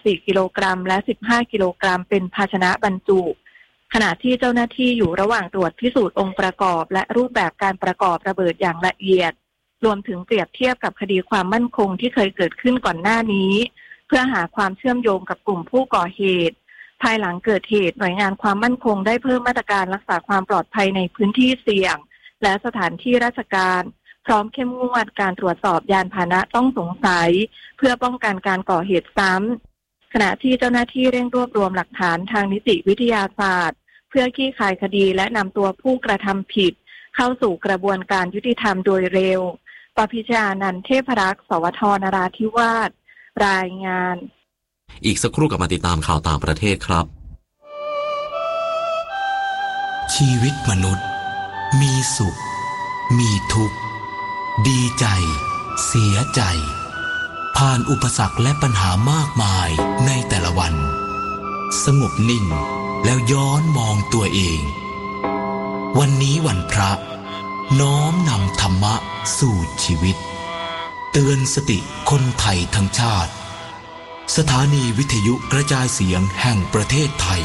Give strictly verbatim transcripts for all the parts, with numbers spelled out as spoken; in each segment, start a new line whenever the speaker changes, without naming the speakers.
สี่กิโลกรัมและสิบห้ากิโลกรัมเป็นภาชนะบรรจุขณะที่เจ้าหน้าที่อยู่ระหว่างตรวจพิสูจน์องค์ประกอบและรูปแบบการประกอบระเบิดอย่างละเอียดรวมถึงเปรียบเทียบกับคดีความมั่นคงที่เคยเกิดขึ้นก่อนหน้านี้เพื่อหาความเชื่อมโยงกับกลุ่มผู้ก่อเหตุภายหลังเกิดเหตุหน่วยงานความมั่นคงได้เพิ่มมาตรการรักษาความปลอดภัยในพื้นที่เสี่ยงและสถานที่ราชการพร้อมเข้มงวดการตรวจสอบยานพาหนะต้องสงสัยเพื่อป้องกันการก่อเหตุซ้ำขณะที่เจ้าหน้าที่เร่งรวบรวมหลักฐานทางนิติวิทยาศาสตร์เพื่อคลี่คลายคดีและนำตัวผู้กระทำผิดเข้าสู่กระบวนการยุติธรรมโดยเร็วปพิชญานันท์เทพรักษ์สวทนราธิวาสรายงาน
อีกสักครู่กลับมาติดตามข่าวต่างประเทศครับ
ชีวิตมนุษย์มีสุขมีทุกข์ดีใจเสียใจผ่านอุปสรรคและปัญหามากมายในแต่ละวันสงบนิ่งแล้วย้อนมองตัวเองวันนี้วันพระน้อมนำธรรมะสู่ชีวิตเตือนสติคนไทยทั้งชาติสถานีวิทยุกระจายเสียงแห่งประเทศไทย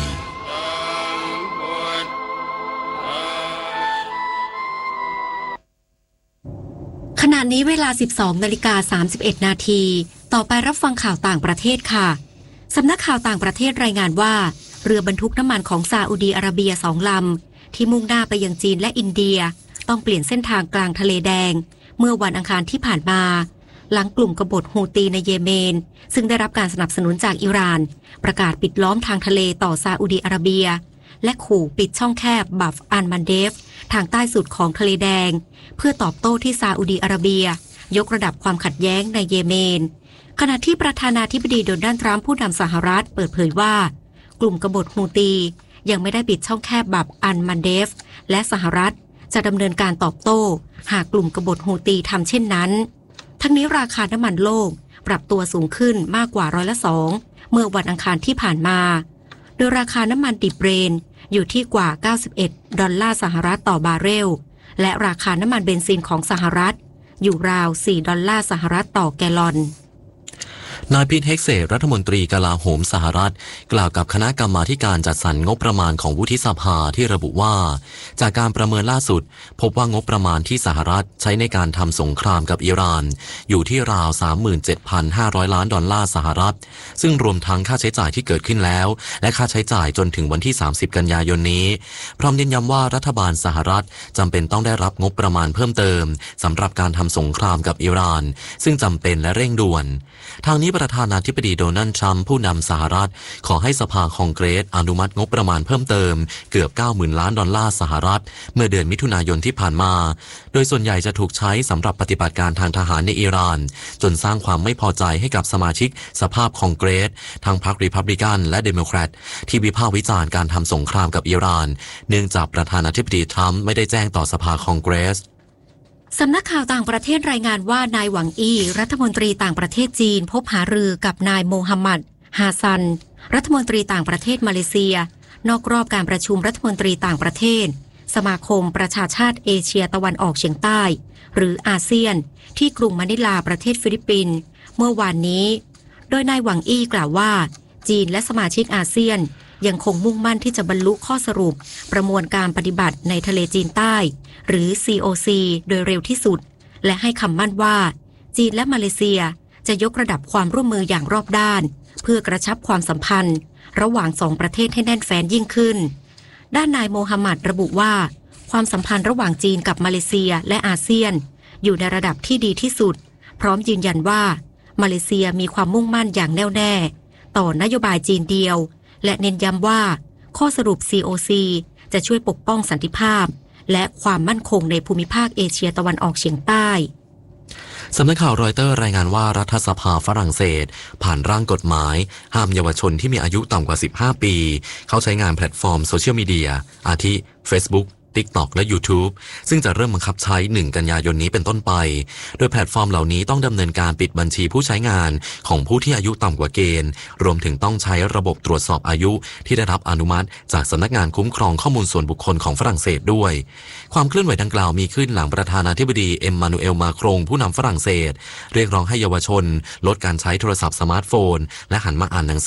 ขณะนี้เวลา สิบสองนาฬิกาสามสิบเอ็ดนาทีต่อไปรับฟังข่าวต่างประเทศค่ะสำนักข่าวต่างประเทศรายงานว่าเรือบรรทุกน้ำมันของซาอุดีอาระเบียสองลำที่มุ่งหน้าไปยังจีนและอินเดียต้องเปลี่ยนเส้นทางกลางทะเลแดงเมื่อวันอังคารที่ผ่านมาหลังกลุ่มกบฏฮูตีในเยเมนซึ่งได้รับการสนับสนุนจากอิหร่านประกาศปิดล้อมทางทะเลต่อซาอุดีอาระเบียและขู่ปิดช่องแคบบัฟอันมันเดฟทางใต้สุดของทะเลแดงเพื่อตอบโต้ที่ซาอุดีอาระเบียยกระดับความขัดแย้งในเยเมนขณะที่ประธานาธิบดีโดนัลด์ทรัมป์ผู้นำสหรัฐเปิดเผยว่ากลุ่มกบฏฮูตียังไม่ได้ปิดช่องแคบบัฟอันมันเดฟและสหรัฐจะดำเนินการตอบโต้หากกลุ่มกบฏฮูตีทำเช่นนั้นทั้งนี้ราคาน้ำมันโลกปรับตัวสูงขึ้นมากกว่าร้อยละสองเมื่อวันอังคารที่ผ่านมาโดยราคาน้ำมันดิบเบรนท์อยู่ที่กว่าเก้าสิบเอ็ดดอลลาร์สหรัฐต่อบาร์เรลและราคาน้ำมันเบนซินของสหรัฐอยู่ราวสี่ดอลลาร์สหรัฐต่อแกลลอน
นายพีท เฮกเซตรัฐมนตรีกลาโหมสหรัฐกล่าวกับคณะกรรมาธิการจัดสรรงบประมาณของวุฒิสภาที่ระบุว่าจากการประเมินล่าสุดพบว่างบประมาณที่สหรัฐใช้ในการทำสงครามกับอิหร่านอยู่ที่ราว สามหมื่นเจ็ดพันห้าร้อย ล้านดอลลาร์สหรัฐซึ่งรวมทั้งค่าใช้จ่ายที่เกิดขึ้นแล้วและค่าใช้จ่ายจนถึงวันที่สามสิบกันยายนนี้พร้อมยืนยันว่ารัฐบาลสหรัฐจำเป็นต้องได้รับงบประมาณเพิ่มเติมสำหรับการทำสงครามกับอิหร่านซึ่งจำเป็นและเร่งด่วนทางนี้ประธานาธิบดีโดนัลด์ทรัมป์ผู้นำสหรัฐขอให้สภาคองเกรสอนุมัติงบประมาณเพิ่มเติมเกือบ เก้าหมื่น ล้านดอลลาร์สหรัฐเมื่อเดือนมิถุนายนที่ผ่านมาโดยส่วนใหญ่จะถูกใช้สำหรับปฏิบัติการทางทหารในอิหร่านจนสร้างความไม่พอใจให้กับสมาชิกสภาพคองเกรสทั้งพรรครีพับลิกันและเดโมแครตที่วิพากษ์วิจารณ์การทำสงครามกับอิหร่านเนื่องจากประธานาธิบดีทรัมป์ไม่ได้แจ้งต่อสภาคองเกรส
สำนักข่าวต่างประเทศรายงานว่านายหวังอี้รัฐมนตรีต่างประเทศจีนพบหารือกับนายโมฮัมหมัดฮาซันรัฐมนตรีต่างประเทศมาเลเซียนอกรอบการประชุมรัฐมนตรีต่างประเทศสมาคมประชาชาติเอเชียตะวันออกเฉียงใต้หรืออาเซียนที่กรุงมะนิลาประเทศฟิลิปปินส์เมื่อวานนี้โดยนายหวังอี้กล่าวว่าจีนและสมาชิกอาเซียนยังคงมุ่งมั่นที่จะบรรลุข้อสรุปประมวลการปฏิบัติในทะเลจีนใต้หรือ ซี โอ ซี โดยเร็วที่สุดและให้คำมั่นว่าจีนและมาเลเซียจะยกระดับความร่วมมืออย่างรอบด้านเพื่อกระชับความสัมพันธ์ระหว่างสองประเทศให้แน่นแฟ้นยิ่งขึ้นด้านนายโมฮัมหมัดระบุว่าความสัมพันธ์ระหว่างจีนกับมาเลเซียและอาเซียนอยู่ในระดับที่ดีที่สุดพร้อมยืนยันว่ามาเลเซียมีความมุ่งมั่นอย่างแน่วแน่ต่อนโยบายจีนเดียวและเน้นย้ำว่าข้อสรุป ซี โอ ซี จะช่วยปกป้องสันติภาพและความมั่นคงในภูมิภาคเอเชียตะวันออกเฉียงใต้
สำนักข่าวรอยเตอร์รายงานว่ารัฐสภาฝรั่งเศสผ่านร่างกฎหมายห้ามเยาวชนที่มีอายุต่ำกว่าสิบห้าปีเข้าใช้งานแพลตฟอร์มโซเชียลมีเดียอาทิ Facebook TikTok และ YouTube ซึ่งจะเริ่มบังคับใช้หนึ่งกันยายนนี้เป็นต้นไปโดยแพลตฟอร์มเหล่านี้ต้องดำเนินการปิดบัญชีผู้ใช้งานของผู้ที่อายุต่ำกว่าเกณฑ์รวมถึงต้องใช้ระบบตรวจสอบอายุที่ได้รับอนุมัติจากสำนักงานคุ้มครองข้อมูลส่วนบุคคลของฝรั่งเศสด้วยความเคลื่อนไหวดังกล่าวมีขึ้นหลังประธานาธิบดีเอ็มมานูเอลมาครงผู้นำฝรั่งเศสเรียกร้องให้เยาวชนลดการใช้โทรศัพท์สมาร์ทโฟนและหันมาอ่านหนังสือ